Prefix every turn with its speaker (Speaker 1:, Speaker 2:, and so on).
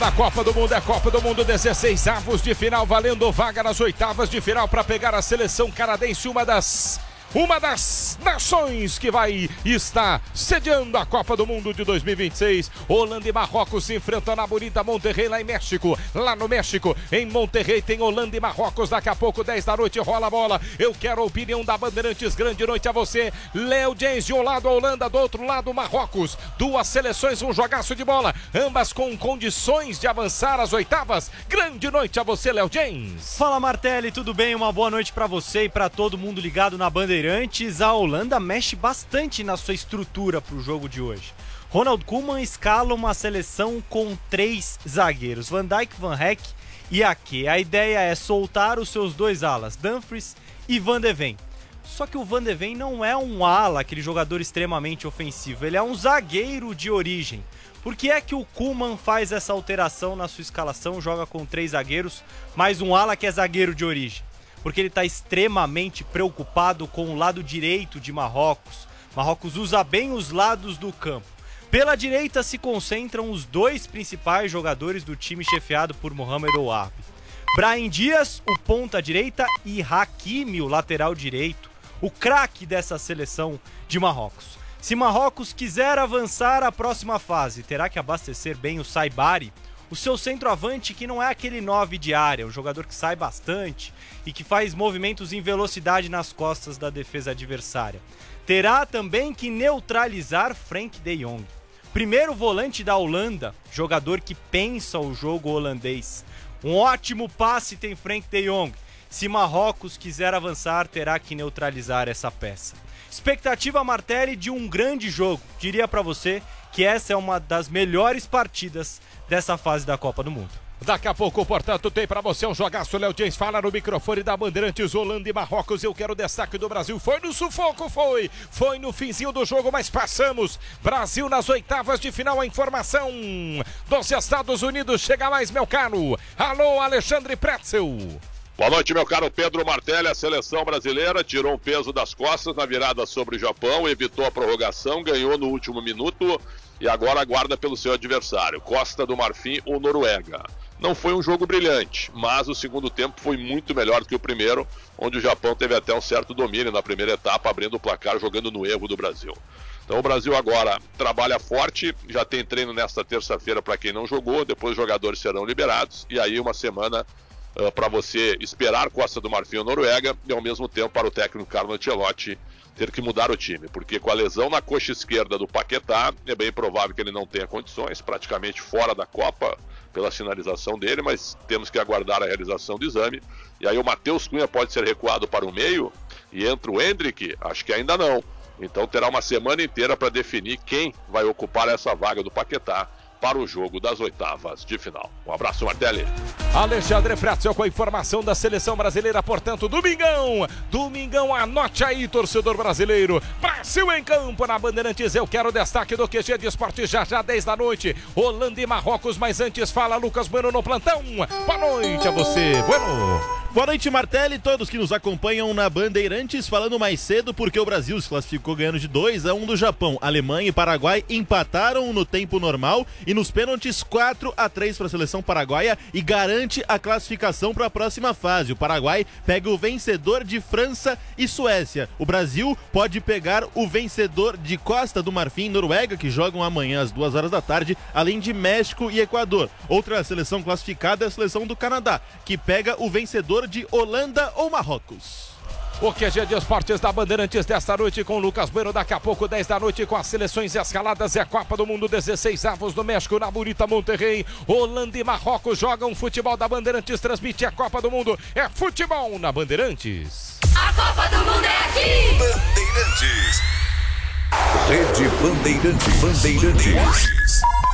Speaker 1: A Copa do Mundo é Copa do Mundo, 16avos de final, valendo vaga nas oitavas de final para pegar a seleção canadense, uma das nações que vai estar sediando a Copa do Mundo de 2026. Holanda e Marrocos se enfrentam na bonita Monterrey, lá em México. Lá no México, em Monterrey, tem Holanda e Marrocos. Daqui a pouco, 10 da noite, rola a bola. Eu quero a opinião da Bandeirantes. Grande noite a você, Léo James. De um lado a Holanda, do outro lado Marrocos. Duas seleções, um jogaço de bola, ambas com condições de avançar às oitavas. Grande noite a você, Léo James.
Speaker 2: Fala, Martelli, tudo bem? Uma boa noite pra você e pra todo mundo ligado na Bandeirantes. A Holanda mexe bastante na sua estrutura pro jogo de hoje. Ronald Koeman escala uma seleção com 3 zagueiros, Van Dijk, Van Heck e Ake. A ideia é soltar os seus 2 alas, Dumfries e Van de Ven. Só que o Van de Ven não é um ala, aquele jogador extremamente ofensivo, ele é um zagueiro de origem. Por que é que o Koeman faz essa alteração na sua escalação, joga com 3 zagueiros, mais um ala que é zagueiro de origem? Porque ele está extremamente preocupado com o lado direito de Marrocos. Marrocos usa bem os lados do campo. Pela direita se concentram os 2 principais jogadores do time chefiado por Mohamed Ouabi. Brahim Dias, o ponta direita, e Hakimi, o lateral direito, o craque dessa seleção de Marrocos. Se Marrocos quiser avançar à próxima fase, terá que abastecer bem o Saibari, o seu centroavante, que não é aquele 9 de área, um jogador que sai bastante e que faz movimentos em velocidade nas costas da defesa adversária. Terá também que neutralizar Frenkie de Jong, primeiro volante da Holanda, jogador que pensa o jogo holandês. Um ótimo passe tem Frenkie de Jong. Se Marrocos quiser avançar, terá que neutralizar essa peça. Expectativa, Martelli, de um grande jogo. Diria pra você que essa é uma das melhores partidas dessa fase da Copa do Mundo.
Speaker 1: Daqui a pouco, portanto, tem pra você um jogaço. Léo James fala no microfone da Bandeirantes. Holanda e Marrocos, eu quero o destaque do Brasil. Foi no sufoco, foi no finzinho do jogo, mas passamos. Brasil nas oitavas de final. A informação dos Estados Unidos chega mais, meu caro. Alô, Alexandre Pretzel.
Speaker 3: Boa noite, meu caro Pedro Martelli. A seleção brasileira tirou um peso das costas na virada sobre o Japão, evitou a prorrogação, ganhou no último minuto e agora aguarda pelo seu adversário, Costa do Marfim ou Noruega. Não foi um jogo brilhante, mas o segundo tempo foi muito melhor do que o primeiro, onde o Japão teve até um certo domínio na primeira etapa, abrindo o placar, jogando no erro do Brasil. Então o Brasil agora trabalha forte, já tem treino nesta terça-feira para quem não jogou, depois os jogadores serão liberados e aí uma semana para você esperar Costa do Marfim ou Noruega e ao mesmo tempo para o técnico Carlo Ancelotti ter que mudar o time, porque com a lesão na coxa esquerda do Paquetá é bem provável que ele não tenha condições, praticamente fora da Copa pela sinalização dele, mas temos que aguardar a realização do exame. E aí o Matheus Cunha pode ser recuado para o meio e entra o Endrick, acho que ainda não. Então terá uma semana inteira para definir quem vai ocupar essa vaga do Paquetá para o jogo das oitavas de final. Um abraço, Martelli.
Speaker 1: Alexandre Pretzel com a informação da seleção brasileira, portanto, domingão, anote aí, torcedor brasileiro. Brasil em campo na Bandeirantes, eu quero o destaque do QG de Esportes já 10 da noite, Holanda e Marrocos, mas antes fala Lucas Bueno no plantão. Boa noite a você, Bueno.
Speaker 4: Boa noite, Martelli, todos que nos acompanham na Bandeirantes, falando mais cedo porque o Brasil se classificou ganhando de 2-1 do Japão. Alemanha e Paraguai empataram no tempo normal e nos pênaltis 4-3 para a seleção paraguaia e garante a classificação para a próxima fase. O Paraguai pega o vencedor de França e Suécia. O Brasil pode pegar o vencedor de Costa do Marfim e Noruega, que jogam amanhã às 2 horas da tarde, além de México e Equador. Outra seleção classificada é a seleção do Canadá, que pega o vencedor de Holanda ou Marrocos.
Speaker 1: O QG de Esportes da Bandeirantes desta noite com Lucas Bueno, daqui a pouco 10 da noite com as seleções escaladas. É a Copa do Mundo, 16avos do México na bonita Monterrey. Holanda e Marrocos jogam futebol da Bandeirantes, transmite a Copa do Mundo. É futebol na Bandeirantes.
Speaker 5: A Copa do Mundo é aqui!
Speaker 6: Bandeirantes. Rede Bandeirantes.